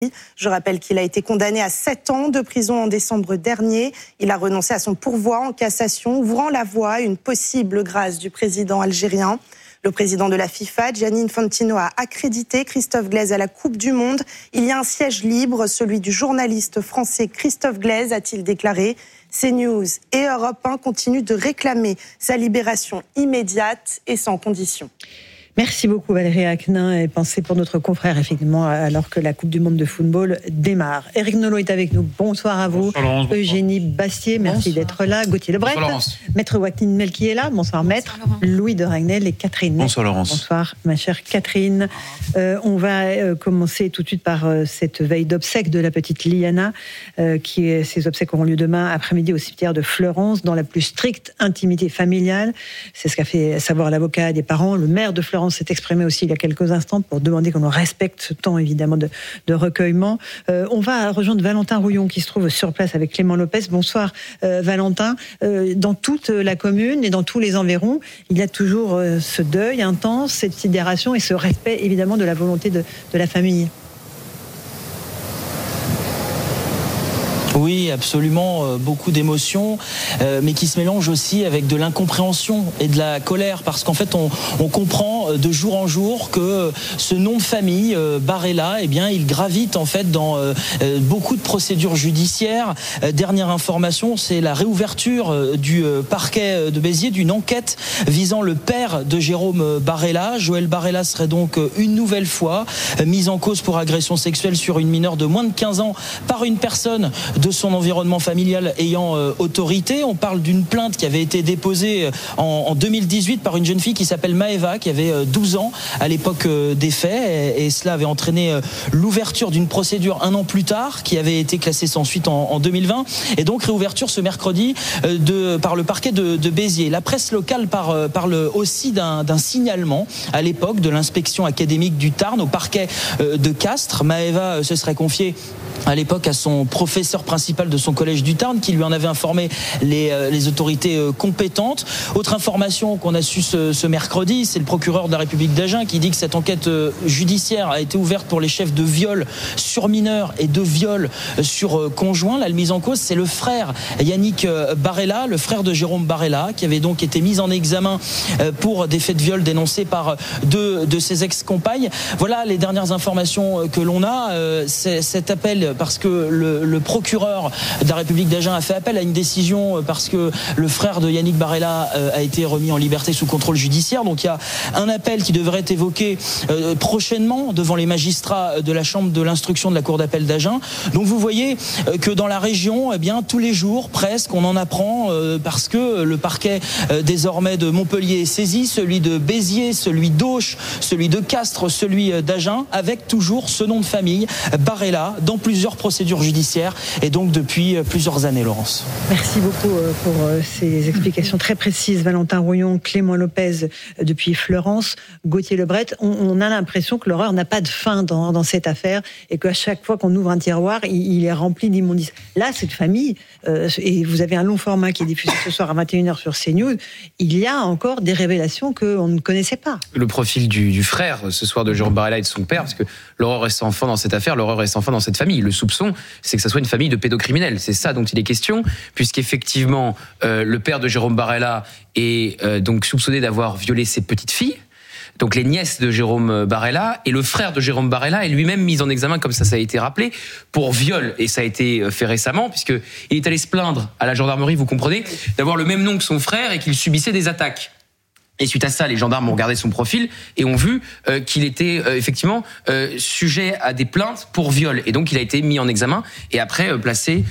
Je rappelle qu'il a été condamné à 7 ans de prison en décembre dernier. Il a renoncé à son pourvoi en cassation, ouvrant la voie à une possible grâce du président algérien. Le président de la FIFA, Gianni Infantino, a accrédité Christophe Glaise à la Coupe du Monde. Il y a un siège libre, celui du journaliste français Christophe Glaise, a-t-il déclaré. CNews et Europe 1 continuent de réclamer sa libération immédiate et sans condition. Merci beaucoup Valérie Acquenin et pensez pour notre confrère effectivement alors que la Coupe du Monde de football démarre. Éric Nolot est avec nous, bonsoir à vous. Bonsoir Laurence, Eugénie Bastier, merci d'être là. Gauthier Lebret, Maître Wakin Melki est là, bonsoir Maître. Louis de Ragnel et Catherine. Bonsoir Laurence. Bonsoir ma chère Catherine. On va commencer tout de suite par cette veille d'obsèques de la petite Liana. Ces obsèques auront lieu demain après-midi au cimetière de Fleurance dans la plus stricte intimité familiale. C'est ce qu'a fait savoir l'avocat des parents. Le maire de Fleurance s'est exprimé aussi il y a quelques instants pour demander qu'on respecte ce temps évidemment de recueillement. On va rejoindre Valentin Rouillon qui se trouve sur place avec Clément Lopez. Bonsoir Valentin. Dans toute la commune et dans tous les environs, il y a toujours ce deuil intense, cette sidération et ce respect évidemment de la volonté de la famille. Oui, absolument, beaucoup d'émotions, mais qui se mélangent aussi avec de l'incompréhension et de la colère, parce qu'en fait, on comprend de jour en jour que ce nom de famille, Barella, eh bien, il gravite en fait dans beaucoup de procédures judiciaires. Dernière information, c'est la réouverture du parquet de Béziers d'une enquête visant le père de Jérôme Barella. Joël Barella serait donc une nouvelle fois mis en cause pour agression sexuelle sur une mineure de moins de 15 ans par une personne de son environnement familial ayant autorité. On parle d'une plainte qui avait été déposée en 2018 par une jeune fille qui s'appelle Maëva, qui avait 12 ans à l'époque des faits, et cela avait entraîné l'ouverture d'une procédure un an plus tard qui avait été classée sans suite en 2020, et donc réouverture ce mercredi par le parquet de Béziers. La presse locale parle aussi d'un signalement à l'époque de l'inspection académique du Tarn au parquet de Castres. Maëva se serait confiée à l'époque à son professeur principal de son collège du Tarn qui lui en avait informé les autorités compétentes. Autre information qu'on a su ce mercredi, c'est le procureur de la République d'Agen qui dit que cette enquête judiciaire a été ouverte pour les chefs de viol sur mineurs et de viol sur conjoints. Là, le mis en cause, c'est le frère Yannick Barella, le frère de Jérôme Barella, qui avait donc été mis en examen pour des faits de viol dénoncés par deux de ses ex-compagnes. Voilà les dernières informations que l'on a. Cet appel parce que le procureur de la République d'Agen a fait appel à une décision parce que le frère de Yannick Barella a été remis en liberté sous contrôle judiciaire. Donc il y a un appel qui devrait être évoqué prochainement devant les magistrats de la chambre de l'instruction de la cour d'appel d'Agen. Donc vous voyez que dans la région, eh bien tous les jours presque on en apprend parce que le parquet désormais de Montpellier est saisi, celui de Béziers, celui d'Auch, celui de Castres, celui d'Agen, avec toujours ce nom de famille, Barella, dans plusieurs procédures judiciaires et donc depuis plusieurs années, Laurence. Merci beaucoup pour ces explications très précises. Valentin Rouillon, Clément Lopez depuis Fleurance, Gauthier Lebret. On a l'impression que l'horreur n'a pas de fin dans cette affaire et qu'à chaque fois qu'on ouvre un tiroir, il est rempli d'immondices. Là, cette famille, et vous avez un long format qui est diffusé ce soir à 21h sur CNews, il y a encore des révélations qu'on ne connaissait pas. Le profil du frère ce soir de Jérôme Barella et de son père, parce que l'horreur est sans fin dans cette affaire, l'horreur est sans fin dans cette famille. Le soupçon, c'est que ça soit une famille de pédocriminels. C'est ça dont il est question, puisqu'effectivement, le père de Jérôme Barella est donc soupçonné d'avoir violé ses petites filles, donc les nièces de Jérôme Barella, et le frère de Jérôme Barella est lui-même mis en examen, comme ça a été rappelé, pour viol. Et ça a été fait récemment, puisqu'il est allé se plaindre à la gendarmerie, vous comprenez, d'avoir le même nom que son frère et qu'il subissait des attaques. Et suite à ça, les gendarmes ont regardé son profil et ont vu qu'il était effectivement sujet à des plaintes pour viol. Et donc, il a été mis en examen et après placé,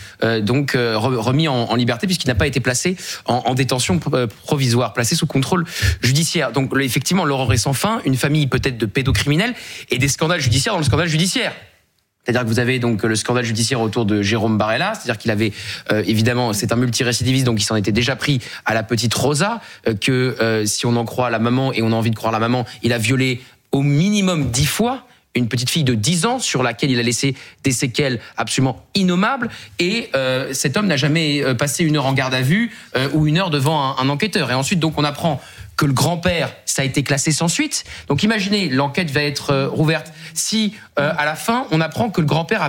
remis en liberté puisqu'il n'a pas été placé en détention provisoire, placé sous contrôle judiciaire. Donc, effectivement, l'horreur est sans fin. Une famille peut-être de pédocriminels et des scandales judiciaires dans le scandale judiciaire. C'est-à-dire que vous avez donc le scandale judiciaire autour de Jérôme Barella, c'est-à-dire qu'il avait évidemment, c'est un multirécidiviste, donc il s'en était déjà pris à la petite Rosa, que si on en croit la maman et on a envie de croire la maman, il a violé au minimum 10 fois une petite fille de 10 ans sur laquelle il a laissé des séquelles absolument innommables, et cet homme n'a jamais passé 1 heure en garde à vue ou 1 heure devant un enquêteur. Et ensuite donc on apprend que le grand-père, ça a été classé sans suite. Donc imaginez, l'enquête va être rouverte. Si à la fin, on apprend que le grand-père a